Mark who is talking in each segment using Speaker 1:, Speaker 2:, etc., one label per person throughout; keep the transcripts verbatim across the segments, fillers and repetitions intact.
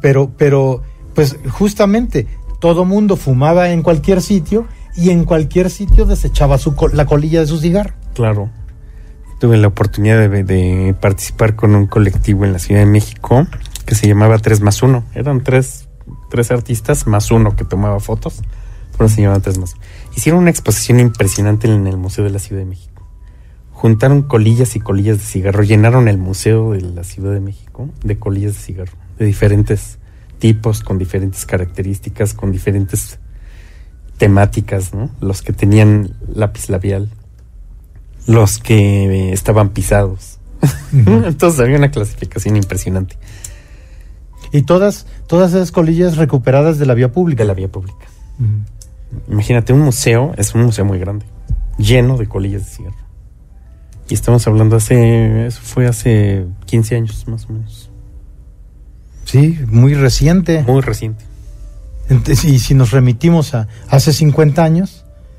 Speaker 1: pero, pero, pues justamente todo mundo fumaba en cualquier sitio y en cualquier sitio desechaba su col- la colilla de su cigarro.
Speaker 2: Claro. Tuve la oportunidad de, de participar con un colectivo en la Ciudad de México que se llamaba tres más uno. Eran tres, tres artistas más uno que tomaba fotos. Por eso se llamaban tres más uno. Hicieron una exposición impresionante en el Museo de la Ciudad de México. Juntaron colillas y colillas de cigarro. Llenaron el Museo de la Ciudad de México de colillas de cigarro. De diferentes tipos, con diferentes características, con diferentes temáticas, ¿no? Los que tenían lápiz labial, los que estaban pisados. Uh-huh. Entonces había una clasificación impresionante.
Speaker 1: Y todas, todas esas colillas recuperadas de la vía pública.
Speaker 2: De la vía pública. Uh-huh. Imagínate, un museo, es un museo muy grande, lleno de colillas de cigarro. Y estamos hablando hace, eso fue hace quince años más o menos.
Speaker 1: Sí, muy reciente.
Speaker 2: Muy reciente.
Speaker 1: Entonces, y si nos remitimos a hace cincuenta años,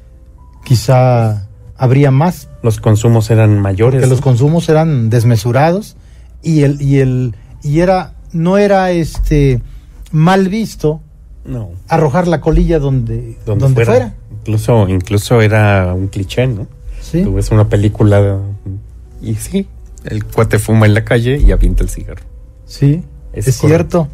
Speaker 1: quizá habría más.
Speaker 2: Los consumos eran mayores.
Speaker 1: Porque ¿no? Los consumos eran desmesurados y el y el y era no era este mal visto
Speaker 2: no.
Speaker 1: arrojar la colilla donde
Speaker 2: donde,
Speaker 1: donde
Speaker 2: fuera.
Speaker 1: fuera.
Speaker 2: Incluso incluso era un cliché, ¿no?
Speaker 1: Sí.
Speaker 2: Tú ves una película y sí, el cuate fuma en la calle y avienta el cigarro.
Speaker 1: Sí, es, es cierto.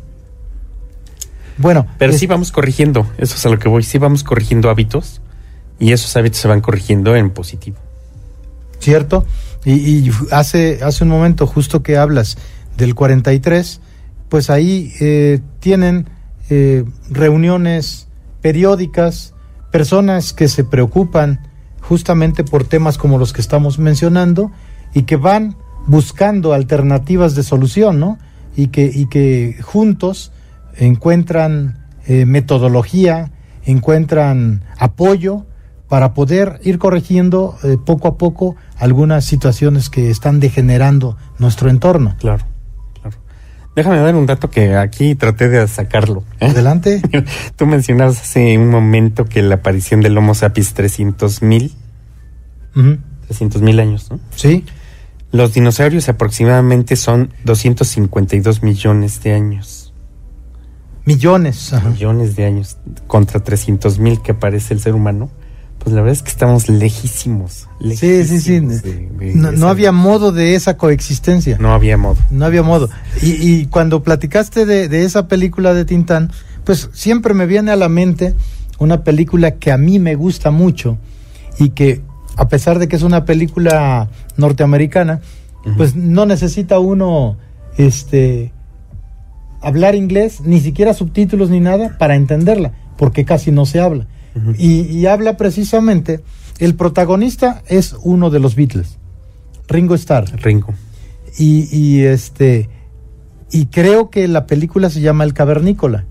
Speaker 1: Bueno,
Speaker 2: pero
Speaker 1: es...
Speaker 2: sí vamos corrigiendo, eso es a lo que voy, sí vamos corrigiendo hábitos y esos hábitos se van corrigiendo en positivo.
Speaker 1: Cierto, y, y hace, hace un momento justo que hablas del cuarenta y tres, pues ahí eh, tienen eh, reuniones periódicas, personas que se preocupan justamente por temas como los que estamos mencionando y que van buscando alternativas de solución, ¿no? Y que, y que juntos encuentran eh, metodología, encuentran apoyo para poder ir corrigiendo eh, poco a poco algunas situaciones que están degenerando nuestro entorno.
Speaker 2: Claro, claro. Déjame dar un dato que aquí traté de sacarlo. ¿eh?
Speaker 1: Adelante.
Speaker 2: Tú mencionabas hace un momento que la aparición del Homo sapiens trescientos mil, uh-huh. trescientos mil años, ¿no?
Speaker 1: Sí.
Speaker 2: Los dinosaurios aproximadamente son doscientos cincuenta y dos millones de años.
Speaker 1: Millones. Ajá.
Speaker 2: Millones de años contra trescientos mil que aparece el ser humano. Pues la verdad es que estamos lejísimos. lejísimos
Speaker 1: sí, sí, sí.
Speaker 2: De, de
Speaker 1: no, no había modo de esa coexistencia.
Speaker 2: No había modo.
Speaker 1: No había modo. Y, y cuando platicaste de, de esa película de Tintán, pues siempre me viene a la mente una película que a mí me gusta mucho y que, a pesar de que es una película norteamericana, uh-huh. pues no necesita uno este hablar inglés, ni siquiera subtítulos ni nada para entenderla, porque casi no se habla. Uh-huh. Y, y habla precisamente, el protagonista es uno de los Beatles, Ringo Starr.
Speaker 2: Ringo.
Speaker 1: Y, y este y creo que la película se llama El Cavernícola.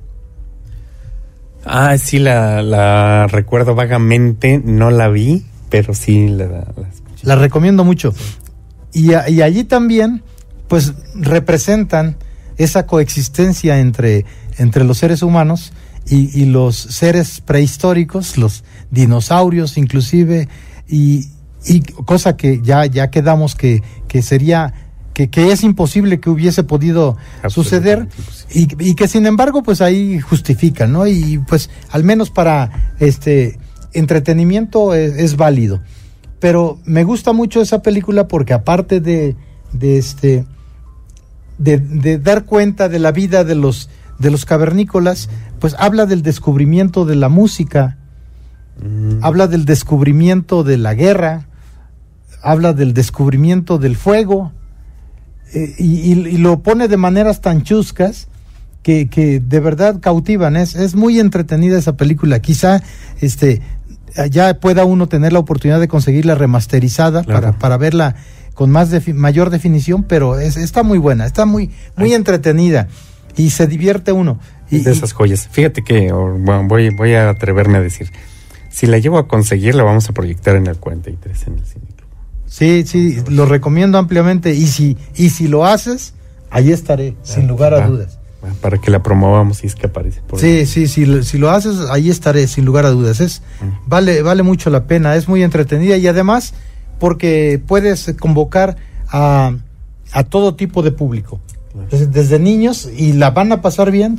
Speaker 2: Ah, sí, la, la recuerdo vagamente, no la vi, pero sí la, la escuché.
Speaker 1: La recomiendo mucho. Sí. Y, a, y allí también, pues, representan esa coexistencia entre, entre los seres humanos y, y los seres prehistóricos, los dinosaurios inclusive, y, y cosa que ya, ya quedamos que, que sería, que, que es imposible que hubiese podido suceder, y, y que sin embargo pues ahí justifican, ¿no? Y pues al menos para este entretenimiento es, es válido. Pero me gusta mucho esa película porque aparte de, de este de, de dar cuenta de la vida de los de los cavernícolas, pues habla del descubrimiento de la música, mm. habla del descubrimiento de la guerra, habla del descubrimiento del fuego, eh, y, y, y lo pone de maneras tan chuscas que, que de verdad cautivan. Es, es muy entretenida esa película. Quizá este ya pueda uno tener la oportunidad de conseguirla remasterizada, claro, para, para verla con más defi- mayor definición, pero es, está muy buena, está muy, muy Ay. entretenida y se divierte uno. Y,
Speaker 2: de esas joyas. Fíjate que bueno, voy, voy a atreverme a decir, si la llevo a conseguir, la vamos a proyectar en el cuarenta y tres en el Cine Club.
Speaker 1: Sí, sí, lo recomiendo ampliamente, y si, y si lo haces, ahí estaré, ah, sin lugar a ah, dudas.
Speaker 2: Para que la promovamos si es que aparece por
Speaker 1: sí, ahí. sí, sí, si lo haces, ahí estaré, sin lugar a dudas. Es, mm. vale, vale mucho la pena, es muy entretenida, y además porque puedes convocar a, a todo tipo de público, claro, desde, desde niños, y la van a pasar bien